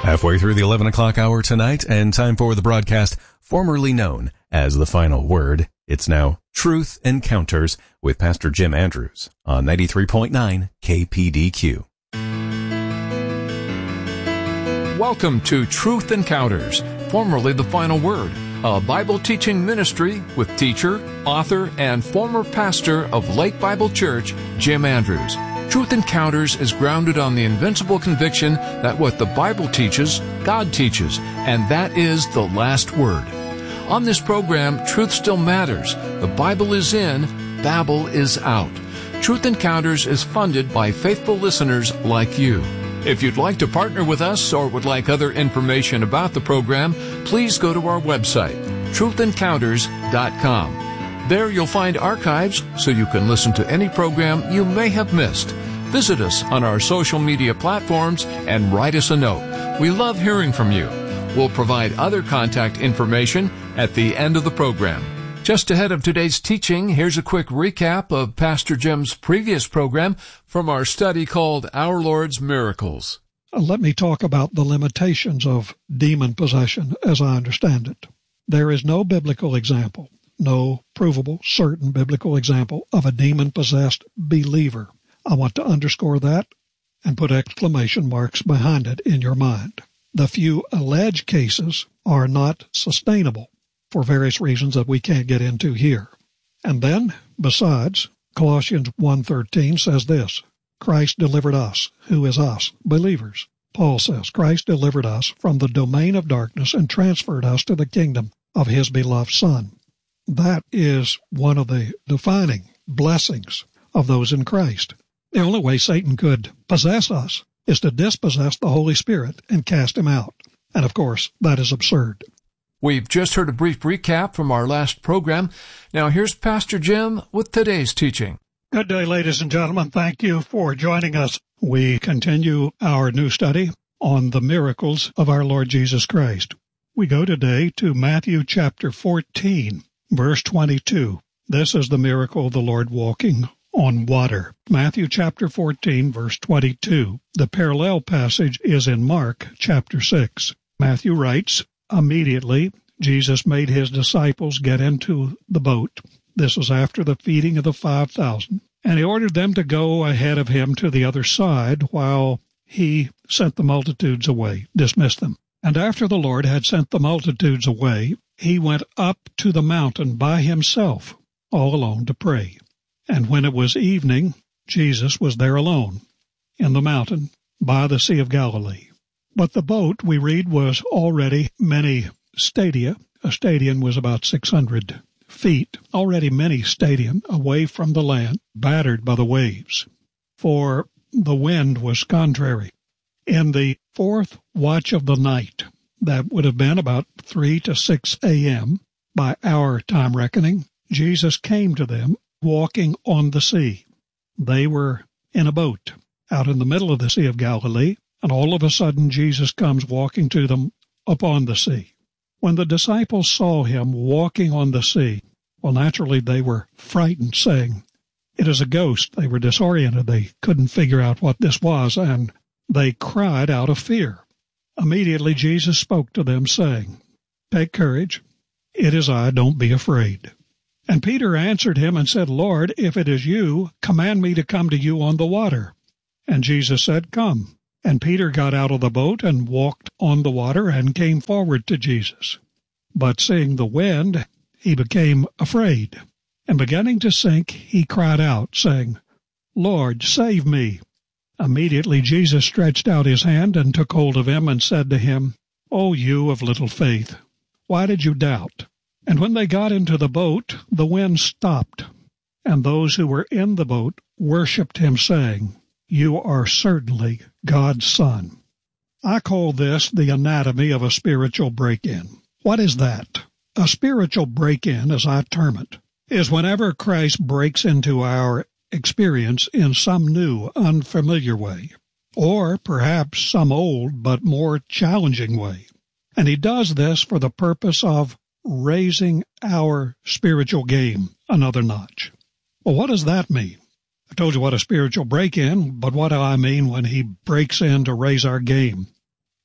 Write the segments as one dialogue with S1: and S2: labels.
S1: Halfway through the 11 o'clock hour tonight, and time for the broadcast formerly known as The Final Word. It's now Truth Encounters with Pastor Jim Andrews on 93.9 KPDQ.
S2: Welcome to Truth Encounters, formerly The Final Word, a Bible teaching ministry with teacher, author, and former pastor of Lake Bible Church, Jim Andrews. Truth Encounters is grounded on the invincible conviction that what the Bible teaches, God teaches, and that is the last word. On this program, truth still matters. The Bible is in, Babel is out. Truth Encounters is funded by faithful listeners like you. If you'd like to partner with us or would like other information about the program, please go to our website, truthencounters.com. There you'll find archives so you can listen to any program you may have missed. Visit us on our social media platforms and write us a note. We love hearing from you. We'll provide other contact information at the end of the program. Just ahead of today's teaching, here's a quick recap of Pastor Jim's previous program from our study called Our Lord's Miracles.
S3: Let me talk about the limitations of demon possession as I understand it. There is no biblical example, no provable, certain biblical example of a demon-possessed believer. I want to underscore that and put exclamation marks behind it in your mind. The few alleged cases are not sustainable for various reasons that we can't get into here. And then, besides, Colossians 1:13 says this, Christ delivered us, who is us, believers. Paul says, Christ delivered us from the domain of darkness and transferred us to the kingdom of His beloved Son. That is one of the defining blessings of those in Christ. The only way Satan could possess us is to dispossess the Holy Spirit and cast him out. And of course, that is absurd.
S2: We've just heard a brief recap from our last program. Now here's Pastor Jim with today's teaching.
S3: Good day, ladies and gentlemen. Thank you for joining us. We continue our new study on the miracles of our Lord Jesus Christ. We go today to Matthew chapter 14. Verse 22, this is the miracle of the Lord walking on water. Matthew chapter 14, verse 22. The parallel passage is in Mark chapter 6. Matthew writes, immediately Jesus made his disciples get into the boat. This was after the feeding of the 5,000. And he ordered them to go ahead of him to the other side while he sent the multitudes away, dismissed them. And after the Lord had sent the multitudes away, he went up to the mountain by himself, all alone, to pray. And when it was evening, Jesus was there alone, in the mountain, by the Sea of Galilee. But the boat, we read, was already many stadia. A stadium was about 600 feet, already many stadia away from the land, battered by the waves. For the wind was contrary. In the fourth watch of the night, that would have been about 3 to 6 a.m. by our time reckoning, Jesus came to them walking on the sea. They were in a boat out in the middle of the Sea of Galilee, and all of a sudden Jesus comes walking to them upon the sea. When the disciples saw him walking on the sea, well, naturally they were frightened, saying, "It is a ghost." They were disoriented. They couldn't figure out what this was, and they cried out of fear. Immediately Jesus spoke to them, saying, "Take courage, it is I, don't be afraid." And Peter answered him and said, "Lord, if it is you, command me to come to you on the water." And Jesus said, "Come." And Peter got out of the boat and walked on the water and came forward to Jesus. But seeing the wind, he became afraid. And beginning to sink, he cried out, saying, "Lord, save me." Immediately Jesus stretched out his hand and took hold of him and said to him, "O you of little faith, why did you doubt?" And when they got into the boat, the wind stopped, and those who were in the boat worshipped him, saying, "You are certainly God's Son." I call this the anatomy of a spiritual break-in. What is that? A spiritual break-in, as I term it, is whenever Christ breaks into our experience in some new, unfamiliar way, or perhaps some old but more challenging way. And he does this for the purpose of raising our spiritual game another notch. Well, what does that mean? I told you what a spiritual break-in, but what do I mean when he breaks in to raise our game?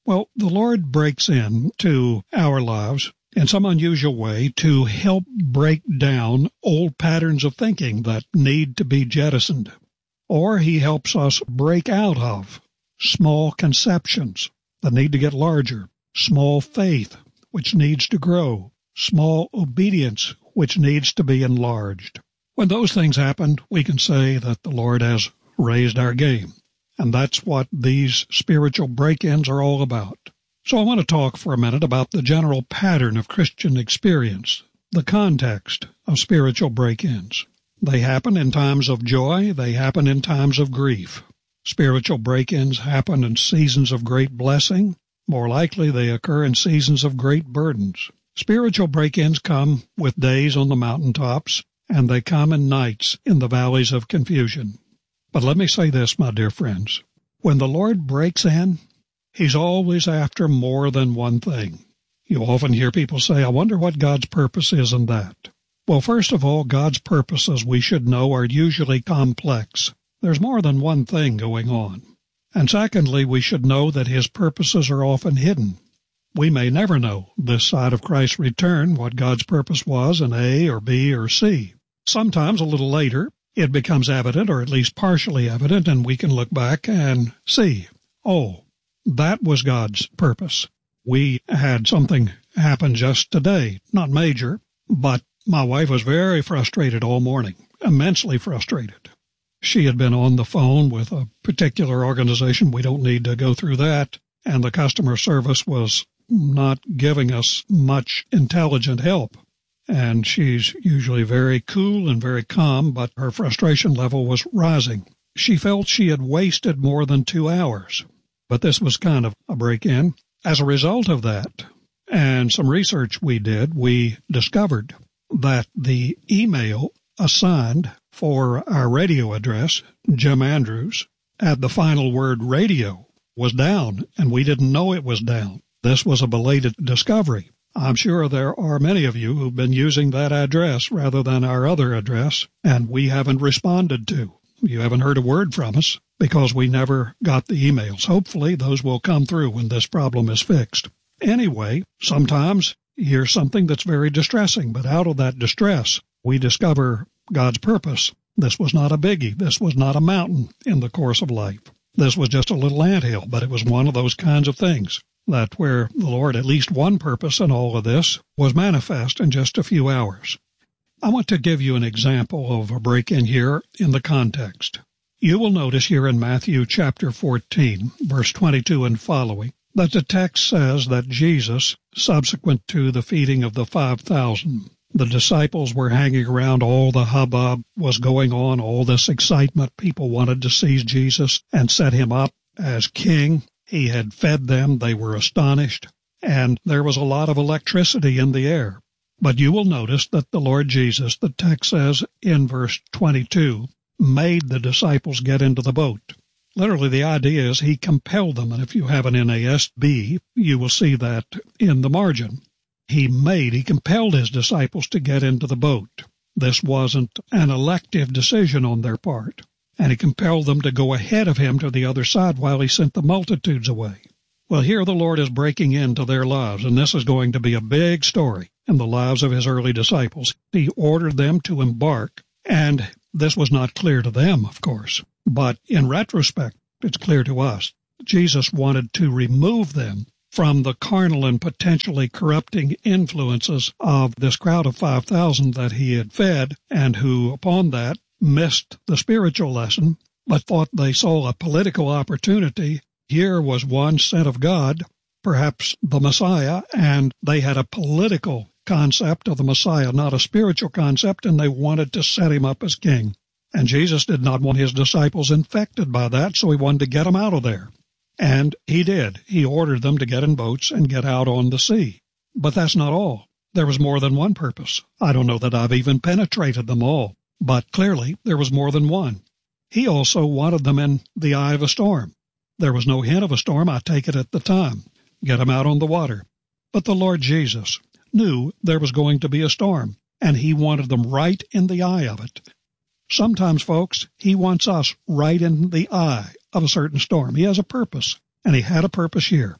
S3: Well, the Lord breaks into our lives in some unusual way to help break down old patterns of thinking that need to be jettisoned. Or He helps us break out of small conceptions that need to get larger, small faith which needs to grow, small obedience which needs to be enlarged. When those things happen, we can say that the Lord has raised our game. And that's what these spiritual break-ins are all about. So I want to talk for a minute about the general pattern of Christian experience, the context of spiritual break-ins. They happen in times of joy. They happen in times of grief. Spiritual break-ins happen in seasons of great blessing. More likely, they occur in seasons of great burdens. Spiritual break-ins come with days on the mountaintops, and they come in nights in the valleys of confusion. But let me say this, my dear friends. When the Lord breaks in, He's always after more than one thing. You often hear people say, I wonder what God's purpose is in that. Well, first of all, God's purposes, we should know, are usually complex. There's more than one thing going on. And secondly, we should know that His purposes are often hidden. We may never know this side of Christ's return what God's purpose was in A or B or C. Sometimes a little later, it becomes evident, or at least partially evident, and we can look back and see, oh, that was God's purpose. We had something happen just today, not major, but my wife was very frustrated all morning, immensely frustrated. She had been on the phone with a particular organization. We don't need to go through that. And the customer service was not giving us much intelligent help. And she's usually very cool and very calm, but her frustration level was rising. She felt she had wasted more than 2 hours. But this was kind of a break-in. As a result of that, and some research we did, we discovered that the email assigned for our radio address, Jim Andrews, at the final word radio, was down, and we didn't know it was down. This was a belated discovery. I'm sure there are many of you who've been using that address rather than our other address, and we haven't responded to. You haven't heard a word from us because we never got the emails. Hopefully those will come through when this problem is fixed. Anyway, sometimes here's something that's very distressing, but out of that distress, we discover God's purpose. This was not a biggie. This was not a mountain in the course of life. This was just a little anthill, but it was one of those kinds of things that where the Lord, at least one purpose in all of this, was manifest in just a few hours. I want to give you an example of a break-in here in the context. You will notice here in Matthew chapter 14, verse 22 and following, that the text says that Jesus, subsequent to the feeding of the 5,000, the disciples were hanging around, all the hubbub was going on, all this excitement. People wanted to seize Jesus and set him up as king. He had fed them. They were astonished. And there was a lot of electricity in the air. But you will notice that the Lord Jesus, the text says in verse 22, made the disciples get into the boat. Literally, the idea is He compelled them. And if you have an NASB, you will see that in the margin. He compelled His disciples to get into the boat. This wasn't an elective decision on their part. And He compelled them to go ahead of Him to the other side while He sent the multitudes away. Well, here the Lord is breaking into their lives, and this is going to be a big story in the lives of His early disciples. He ordered them to embark, and this was not clear to them, of course. But in retrospect, it's clear to us. Jesus wanted to remove them from the carnal and potentially corrupting influences of this crowd of 5,000 that He had fed, and who, upon that, missed the spiritual lesson, but thought they saw a political opportunity. Here was one sent of God, perhaps the Messiah, and they had a political concept of the Messiah, not a spiritual concept, and they wanted to set Him up as king. And Jesus did not want His disciples infected by that, so He wanted to get them out of there. And He did. He ordered them to get in boats and get out on the sea. But that's not all. There was more than one purpose. I don't know that I've even penetrated them all. But clearly, there was more than one. He also wanted them in the eye of a storm. There was no hint of a storm, I take it, at the time. Get them out on the water. But the Lord Jesus knew there was going to be a storm, and He wanted them right in the eye of it. Sometimes, folks, He wants us right in the eye of a certain storm. He has a purpose, and He had a purpose here.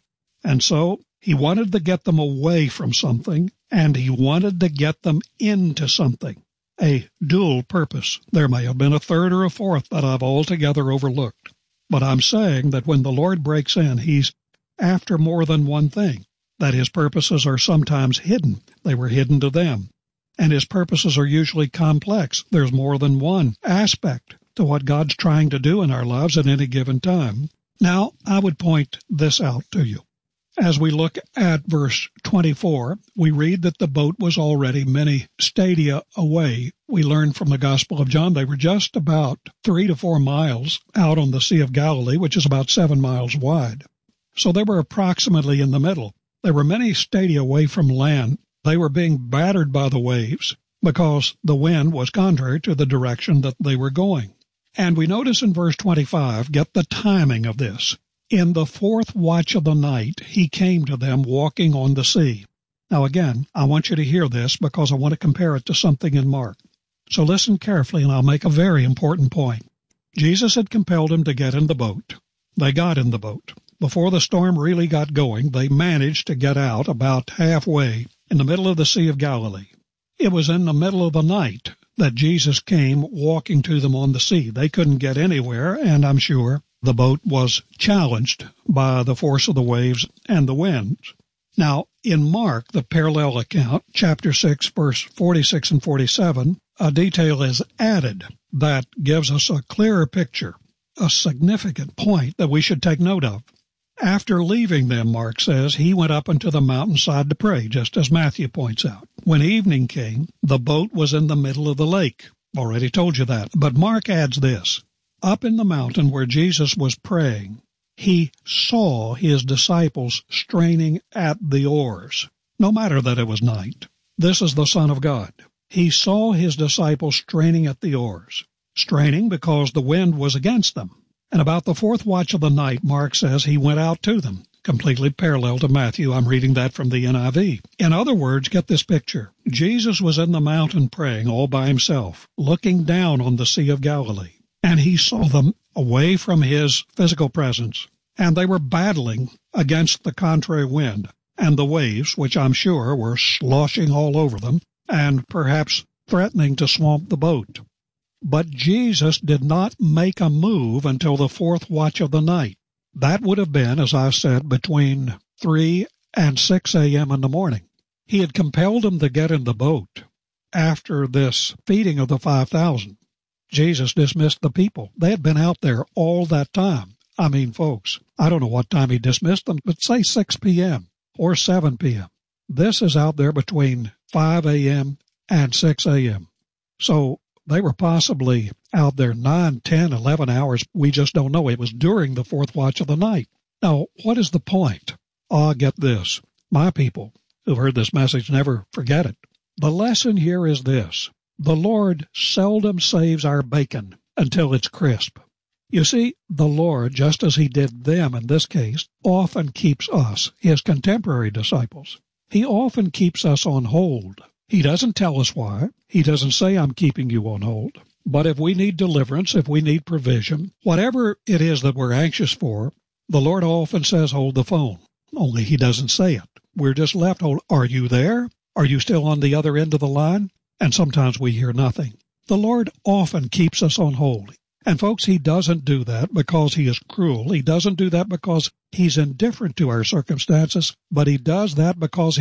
S3: And so he wanted to get them away from something, and he wanted to get them into something. A dual purpose. There may have been a third or a fourth that I've altogether overlooked. But I'm saying that when the Lord breaks in, he's after more than one thing, that his purposes are sometimes hidden. They were hidden to them. And his purposes are usually complex. There's more than one aspect to what God's trying to do in our lives at any given time. Now, I would point this out to you. As we look at verse 24, we read that the boat was already many stadia away. We learn from the Gospel of John they were just about 3 to 4 miles out on the Sea of Galilee, which is about 7 miles wide. So they were approximately in the middle. They were many stadia away from land. They were being battered by the waves because the wind was contrary to the direction that they were going. And we notice in verse 25, get the timing of this. In the 4th watch of the night, he came to them walking on the sea. Now again, I want you to hear this because I want to compare it to something in Mark. So listen carefully and I'll make a very important point. Jesus had compelled them to get in the boat. They got in the boat. Before the storm really got going, they managed to get out about halfway in the middle of the Sea of Galilee. It was in the middle of the night that Jesus came walking to them on the sea. They couldn't get anywhere, and I'm sure the boat was challenged by the force of the waves and the winds. Now, in Mark, the parallel account, chapter 6, verse 46 and 47, a detail is added that gives us a clearer picture, a significant point that we should take note of. After leaving them, Mark says, he went up into the mountainside to pray, just as Matthew points out. When evening came, the boat was in the middle of the lake. Already told you that. But Mark adds this. Up in the mountain where Jesus was praying, he saw his disciples straining at the oars, no matter that it was night. This is the Son of God. He saw his disciples straining at the oars, straining because the wind was against them. And about the 4th watch of the night, Mark says he went out to them, completely parallel to Matthew. I'm reading that from the NIV. In other words, get this picture. Jesus was in the mountain praying all by himself, looking down on the Sea of Galilee. And he saw them away from his physical presence, and they were battling against the contrary wind and the waves, which I'm sure were sloshing all over them and perhaps threatening to swamp the boat. But Jesus did not make a move until the 4th watch of the night. That would have been, as I said, between 3 and 6 a.m. in the morning. He had compelled them to get in the boat. After this feeding of the 5,000, Jesus dismissed the people. They had been out there all that time. I mean, folks, I don't know what time he dismissed them, but say 6 p.m. or 7 p.m. This is out there between 5 a.m. and 6 a.m. So they were possibly out there 9, 10, 11 hours. We just don't know. It was during the 4th watch of the night. Now, what is the point? Get this. My people who've heard this message never forget it. The lesson here is this. The Lord seldom saves our bacon until it's crisp. You see, the Lord, just as he did them in this case, often keeps us, his contemporary disciples. He often keeps us on hold. He doesn't tell us why. He doesn't say, I'm keeping you on hold. But if we need deliverance, if we need provision, whatever it is that we're anxious for, the Lord often says, hold the phone. Only he doesn't say it. We're just left, are you there? Are you still on the other end of the line? And sometimes we hear nothing. The Lord often keeps us on hold. And folks, he doesn't do that because he is cruel. He doesn't do that because he's indifferent to our circumstances, but he does that because